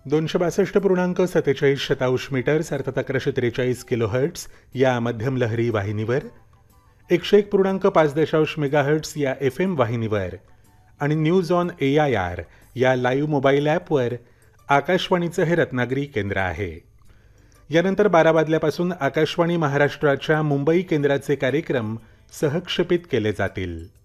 262.47 metres अर्थात 1143 kilohertz या मध्यम लहरी वाहिनीवर, 101.5 मेगाहर्ट्स या FM वाहिनीवर आणि न्यूज ऑन AIR या लाईव्ह मोबाईल ॲपवर आकाशवाणीचं हे रत्नागिरी केंद्र आहे. यानंतर 12 वाजल्यापासून आकाशवाणी महाराष्ट्राच्या मुंबई केंद्राचे कार्यक्रम सहक्षेपित केले जातील.